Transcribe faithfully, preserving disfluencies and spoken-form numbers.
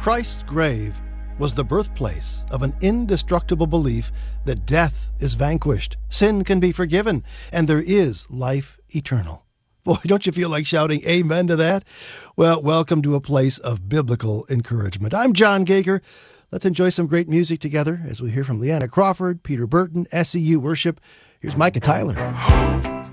Christ's grave was the birthplace of an indestructible belief that death is vanquished, sin can be forgiven, and there is life eternal. Boy, don't you feel like shouting amen to that? Well, welcome to a place of biblical encouragement. I'm John Gager. Let's enjoy some great music together as we hear from Leanna Crawford, Peter Burton, S E U Worship. Here's Micah Tyler.